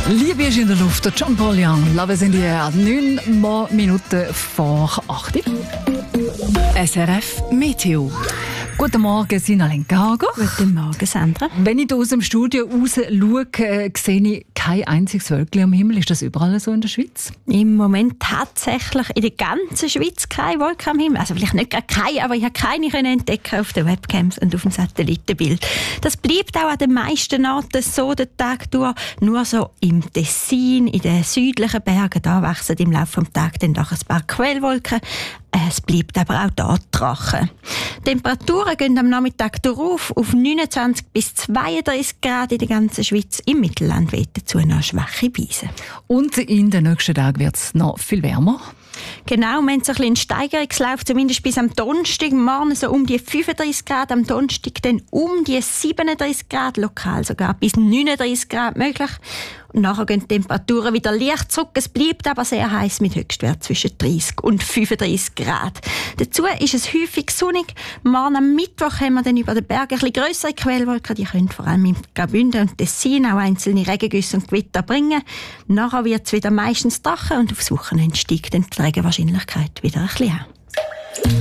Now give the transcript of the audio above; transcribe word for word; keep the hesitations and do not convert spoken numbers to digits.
Liebe ist in der Luft, der John Paul Young, Love is in the air, neun Minuten vor acht. S R F Meteo. Guten Morgen, Sina Lenk-Hager. Guten Morgen, Sandra. Wenn ich hier aus dem Studio raus schaue, äh, sehe ich kein einziges Wölkchen am Himmel. Ist das überall so in der Schweiz? Im Moment tatsächlich in der ganzen Schweiz keine Wolke am Himmel. Also vielleicht nicht gar keine, aber ich habe keine können entdecken auf den Webcams und auf dem Satellitenbild. Das bleibt auch an den meisten Orten so den Tag durch. Nur so im Tessin, in den südlichen Bergen, da wachsen im Laufe des Tages dann doch ein paar Quellwolken. Es bleibt aber auch da trocken. Die Temperaturen gehen am Nachmittag darauf auf neunundzwanzig bis zweiunddreißig Grad in der ganzen Schweiz. Im Mittelland weht dazu noch schwache Brise. Und in den nächsten Tagen wird es noch viel wärmer. Genau, wir haben so ein bisschen Steigerungslauf, zumindest bis am Donnerstag. Morgen so um die fünfunddreißig Grad, am Donnerstag dann um die siebenunddreißig Grad, lokal sogar bis neununddreißig Grad möglich. Und nachher gehen die Temperaturen wieder leicht zurück. Es bleibt aber sehr heiß mit Höchstwert zwischen dreißig und fünfunddreißig Grad. Dazu ist es häufig sonnig. Morgen am Mittwoch haben wir dann über den Bergen ein bisschen grössere Quellwolken. Die können vor allem im Graubünden und Tessin auch einzelne Regengüsse und Gewitter bringen. Nachher wird es wieder meistens trocken und aufs Wochenende steigt dann die Regenwahrscheinlichkeit wieder ein bisschen an.